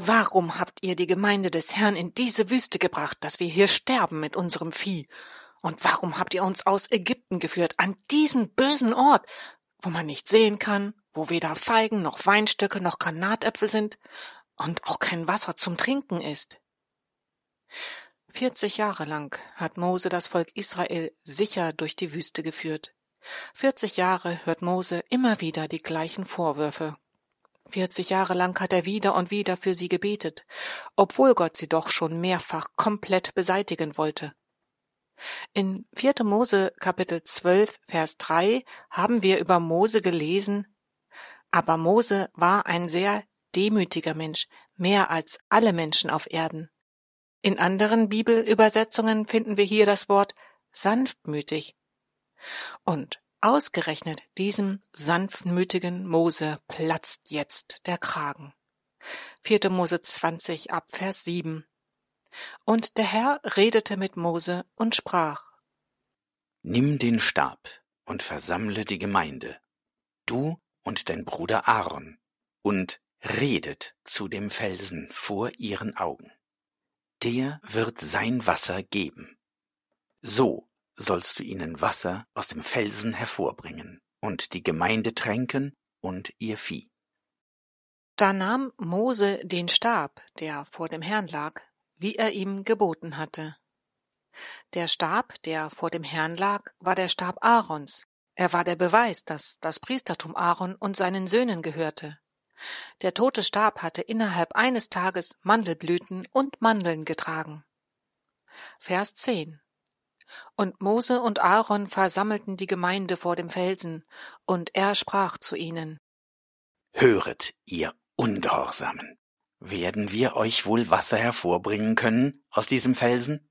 Warum habt ihr die Gemeinde des Herrn in diese Wüste gebracht, dass wir hier sterben mit unserem Vieh? Und warum habt ihr uns aus Ägypten geführt, an diesen bösen Ort, wo man nicht sehen kann, wo weder Feigen noch Weinstöcke noch Granatäpfel sind und auch kein Wasser zum Trinken ist? 40 Jahre lang hat Mose das Volk Israel sicher durch die Wüste geführt. 40 Jahre hört Mose immer wieder die gleichen Vorwürfe. 40 Jahre lang hat er wieder und wieder für sie gebetet, obwohl Gott sie doch schon mehrfach komplett beseitigen wollte. In 4. Mose Kapitel 12, Vers 3 haben wir über Mose gelesen: Aber Mose war ein sehr demütiger Mensch, mehr als alle Menschen auf Erden. In anderen Bibelübersetzungen finden wir hier das Wort sanftmütig. Und ausgerechnet diesem sanftmütigen Mose platzt jetzt der Kragen. 4. Mose 20 ab Vers 7. Und der Herr redete mit Mose und sprach: Nimm den Stab und versammle die Gemeinde, du und dein Bruder Aaron, und redet zu dem Felsen vor ihren Augen. Der wird sein Wasser geben. So sollst du ihnen Wasser aus dem Felsen hervorbringen und die Gemeinde tränken und ihr Vieh. Da nahm Mose den Stab, der vor dem Herrn lag, wie er ihm geboten hatte. Der Stab, der vor dem Herrn lag, war der Stab Aarons. Er war der Beweis, dass das Priestertum Aaron und seinen Söhnen gehörte. Der tote Stab hatte innerhalb eines Tages Mandelblüten und Mandeln getragen. Vers 10. Und Mose und Aaron versammelten die Gemeinde vor dem Felsen, und er sprach zu ihnen: Höret, ihr Ungehorsamen, werden wir euch wohl Wasser hervorbringen können aus diesem Felsen?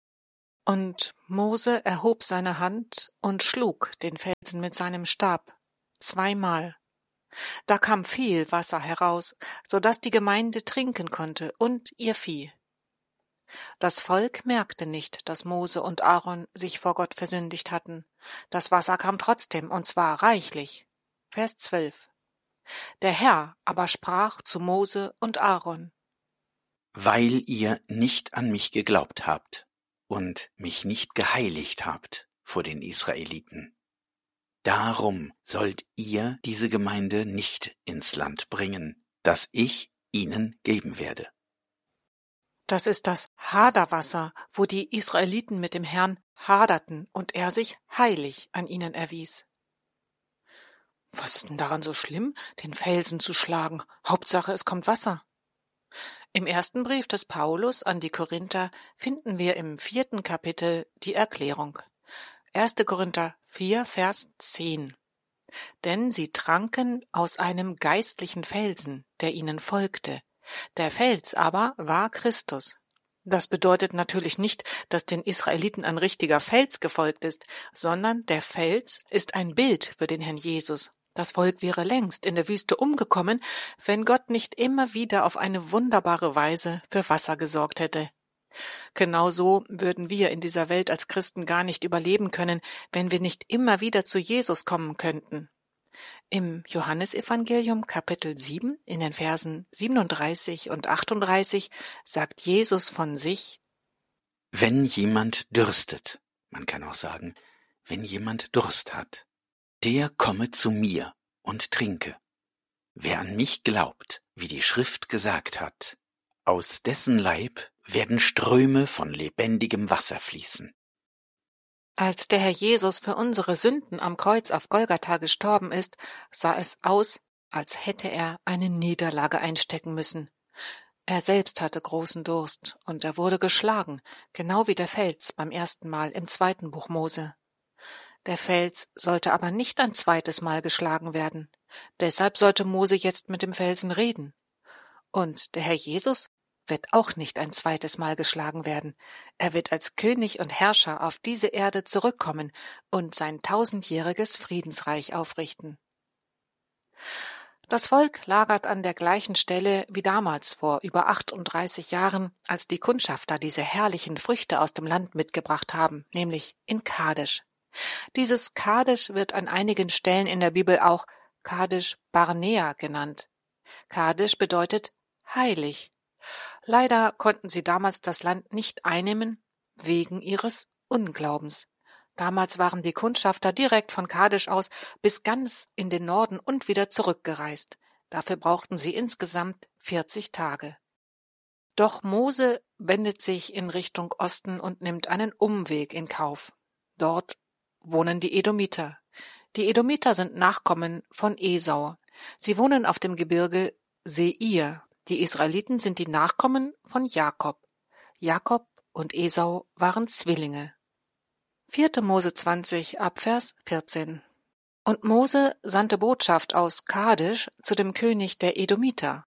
Und Mose erhob seine Hand und schlug den Felsen mit seinem Stab 2-mal. Da kam viel Wasser heraus, so dass die Gemeinde trinken konnte und ihr Vieh. Das Volk merkte nicht, dass Mose und Aaron sich vor Gott versündigt hatten. Das Wasser kam trotzdem, und zwar reichlich. Vers 12. Der Herr aber sprach zu Mose und Aaron: Weil ihr nicht an mich geglaubt habt und mich nicht geheiligt habt vor den Israeliten. Darum sollt ihr diese Gemeinde nicht ins Land bringen, das ich ihnen geben werde. Das ist das Haderwasser, wo die Israeliten mit dem Herrn haderten und er sich heilig an ihnen erwies. Was ist denn daran so schlimm, den Felsen zu schlagen? Hauptsache, es kommt Wasser. Im ersten Brief des Paulus an die Korinther finden wir im 4. Kapitel die Erklärung. 1. Korinther 4, Vers 10. Denn sie tranken aus einem geistlichen Felsen, der ihnen folgte. Der Fels aber war Christus. Das bedeutet natürlich nicht, dass den Israeliten ein richtiger Fels gefolgt ist, sondern der Fels ist ein Bild für den Herrn Jesus. Das Volk wäre längst in der Wüste umgekommen, wenn Gott nicht immer wieder auf eine wunderbare Weise für Wasser gesorgt hätte. Genauso würden wir in dieser Welt als Christen gar nicht überleben können, wenn wir nicht immer wieder zu Jesus kommen könnten. Im Johannesevangelium Kapitel 7 in den Versen 37 und 38 sagt Jesus von sich: Wenn jemand dürstet, man kann auch sagen, wenn jemand Durst hat, der komme zu mir und trinke. Wer an mich glaubt, wie die Schrift gesagt hat, aus dessen Leib werden Ströme von lebendigem Wasser fließen. Als der Herr Jesus für unsere Sünden am Kreuz auf Golgatha gestorben ist, sah es aus, als hätte er eine Niederlage einstecken müssen. Er selbst hatte großen Durst, und er wurde geschlagen, genau wie der Fels beim ersten Mal im 2. Buch Mose. Der Fels sollte aber nicht ein zweites Mal geschlagen werden. Deshalb sollte Mose jetzt mit dem Felsen reden. Und der Herr Jesus wird auch nicht ein zweites Mal geschlagen werden. Er wird als König und Herrscher auf diese Erde zurückkommen und sein 1000-jähriges Friedensreich aufrichten. Das Volk lagert an der gleichen Stelle wie damals vor über 38 Jahren, als die Kundschafter diese herrlichen Früchte aus dem Land mitgebracht haben, nämlich in Kadesh. Dieses Kadesh wird an einigen Stellen in der Bibel auch Kadesh Barnea genannt. Kadesh bedeutet heilig Leider konnten sie damals das Land nicht einnehmen, wegen ihres Unglaubens. Damals waren die Kundschafter direkt von Kadesh aus bis ganz in den Norden und wieder zurückgereist. Dafür brauchten sie insgesamt 40 Tage. Doch Mose wendet sich in Richtung Osten und nimmt einen Umweg in Kauf. Dort wohnen die Edomiter. Die Edomiter sind Nachkommen von Esau. Sie wohnen auf dem Gebirge Seir. Die Israeliten sind die Nachkommen von Jakob. Jakob und Esau waren Zwillinge. 4. Mose 20 ab Vers 14. Und Mose sandte Botschaft aus Kadesh zu dem König der Edomiter.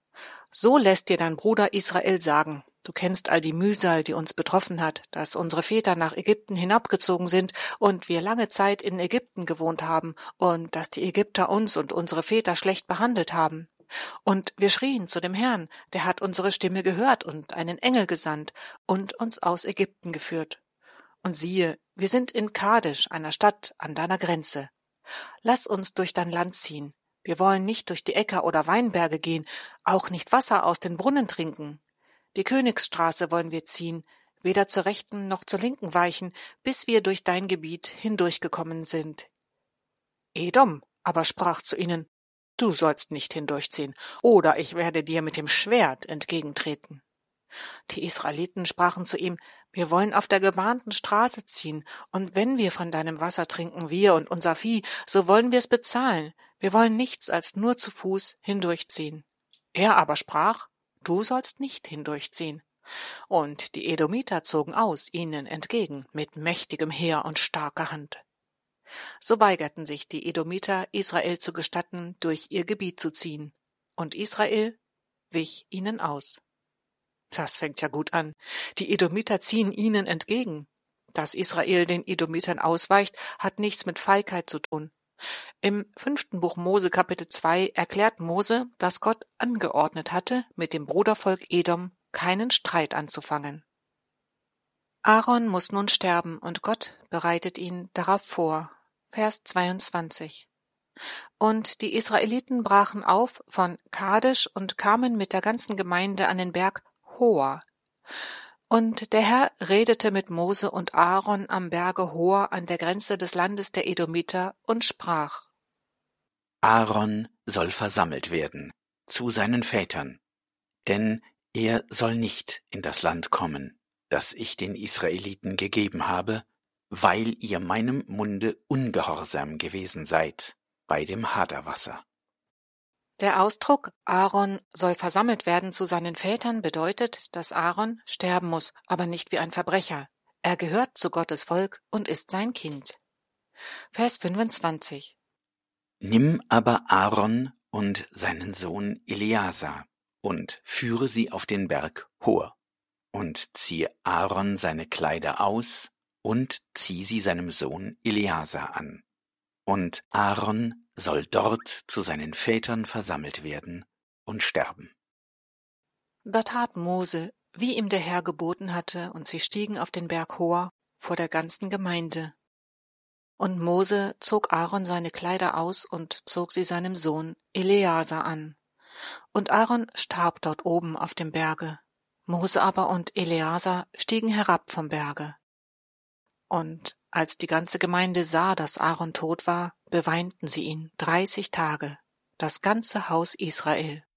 So lässt dir dein Bruder Israel sagen: Du kennst all die Mühsal, die uns betroffen hat, dass unsere Väter nach Ägypten hinabgezogen sind und wir lange Zeit in Ägypten gewohnt haben und dass die Ägypter uns und unsere Väter schlecht behandelt haben. Und wir schrien zu dem Herrn, der hat unsere Stimme gehört und einen Engel gesandt und uns aus Ägypten geführt. Und siehe, wir sind in Kadesh, einer Stadt an deiner Grenze. Lass uns durch dein Land ziehen. Wir wollen nicht durch die Äcker oder Weinberge gehen, auch nicht Wasser aus den Brunnen trinken. Die Königsstraße wollen wir ziehen, weder zur rechten noch zur linken weichen, bis wir durch dein Gebiet hindurchgekommen sind. Edom aber sprach zu ihnen: Du sollst nicht hindurchziehen, oder ich werde dir mit dem Schwert entgegentreten. Die Israeliten sprachen zu ihm: Wir wollen auf der gebahnten Straße ziehen, und wenn wir von deinem Wasser trinken, wir und unser Vieh, so wollen wir es bezahlen. Wir wollen nichts als nur zu Fuß hindurchziehen. Er aber sprach: Du sollst nicht hindurchziehen. Und die Edomiter zogen aus ihnen entgegen mit mächtigem Heer und starker Hand. So weigerten sich die Edomiter, Israel zu gestatten, durch ihr Gebiet zu ziehen, und Israel wich ihnen aus. Das fängt ja gut an. Die Edomiter ziehen ihnen entgegen. Dass Israel den Edomitern ausweicht, hat nichts mit Feigheit zu tun. Im 5. Buch Mose Kapitel 2 erklärt Mose, dass Gott angeordnet hatte, mit dem Brudervolk Edom keinen Streit anzufangen. Aaron muss nun sterben, und Gott bereitet ihn darauf vor. Vers 22. Und die Israeliten brachen auf von Kadesh und kamen mit der ganzen Gemeinde an den Berg Hor. Und der Herr redete mit Mose und Aaron am Berge Hor an der Grenze des Landes der Edomiter und sprach: Aaron soll versammelt werden zu seinen Vätern, denn er soll nicht in das Land kommen, das ich den Israeliten gegeben habe, weil ihr meinem Munde ungehorsam gewesen seid bei dem Haderwasser. Der Ausdruck Aaron soll versammelt werden zu seinen Vätern bedeutet, dass Aaron sterben muss, aber nicht wie ein Verbrecher. Er gehört zu Gottes Volk und ist sein Kind. Vers 25. Nimm aber Aaron und seinen Sohn Eleazar und führe sie auf den Berg Hor und ziehe Aaron seine Kleider aus und zieh sie seinem Sohn Eleazar an. Und Aaron soll dort zu seinen Vätern versammelt werden und sterben. Da tat Mose, wie ihm der Herr geboten hatte, und sie stiegen auf den Berg Hor vor der ganzen Gemeinde. Und Mose zog Aaron seine Kleider aus und zog sie seinem Sohn Eleazar an. Und Aaron starb dort oben auf dem Berge. Mose aber und Eleazar stiegen herab vom Berge. Und als die ganze Gemeinde sah, dass Aaron tot war, beweinten sie ihn 30 Tage, das ganze Haus Israel.